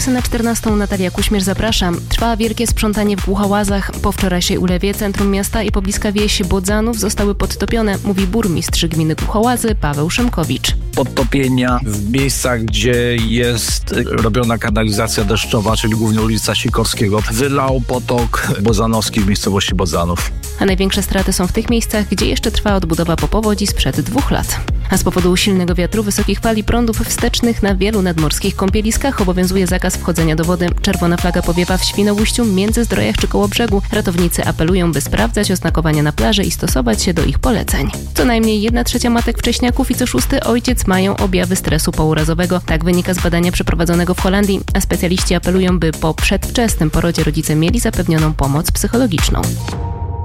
Na 14 Natalia Kuśmierz, zapraszam. Trwa wielkie sprzątanie w Głuchołazach. Po wczorajszej ulewie centrum miasta i pobliska wieś Bodzanów zostały podtopione, mówi burmistrz gminy Głuchołazy Paweł Szymkowicz. Podtopienia w miejscach, gdzie jest robiona kanalizacja deszczowa, czyli głównie ulica Sikorskiego, wylał potok bodzanowski w miejscowości Bodzanów. A największe straty są w tych miejscach, gdzie jeszcze trwa odbudowa po powodzi sprzed 2 lat. A z powodu silnego wiatru, wysokich fal i prądów wstecznych na wielu nadmorskich kąpieliskach obowiązuje zakaz wchodzenia do wody. Czerwona flaga powiewa w Świnoujściu, Międzyzdrojach czy Kołobrzegu. Ratownicy apelują, by sprawdzać oznakowania na plaży i stosować się do ich poleceń. Co najmniej 1/3 matek wcześniaków i co 6. ojciec mają objawy stresu pourazowego. Tak wynika z badania przeprowadzonego w Holandii, a specjaliści apelują, by po przedwczesnym porodzie rodzice mieli zapewnioną pomoc psychologiczną.